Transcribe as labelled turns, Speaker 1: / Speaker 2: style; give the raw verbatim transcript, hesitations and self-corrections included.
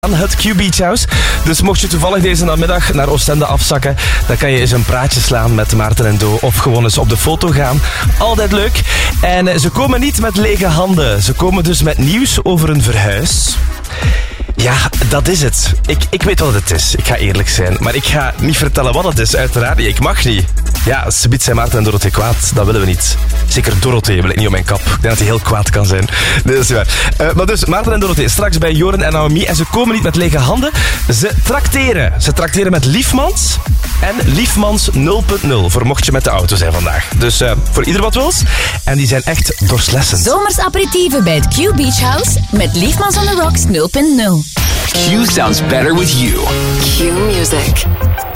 Speaker 1: aan het Q Beach House. Dus mocht je toevallig deze namiddag naar Oostende afzakken, dan kan je eens een praatje slaan met Maarten en Do of gewoon eens op de foto gaan. Altijd leuk. En ze komen niet met lege handen. Ze komen dus met nieuws over een verhuis. Ja, dat is het. Ik, ik weet wat het is. Ik ga eerlijk zijn. Maar ik ga niet vertellen wat het is, uiteraard. Ik mag niet. Ja, subiet zijn Maarten en Dorothee kwaad. Dat willen we niet. Zeker Dorothee, wil ik niet op mijn kap. Ik denk dat hij heel kwaad kan zijn. Nee, dat is niet waar. Uh, maar dus, Maarten en Dorothee, straks bij Joren en Naomi. En ze komen niet met lege handen. Ze trakteren. Ze trakteren met Liefmans en Liefmans nul punt nul. Voor mocht je met de auto zijn vandaag. Dus uh, voor ieder wat wils. En die zijn echt doorslessend.
Speaker 2: Zomers aperitieven bij het Q Beach House met Liefmans on the Rocks nul punt nul.
Speaker 3: Q sounds better with you.
Speaker 2: Q Music.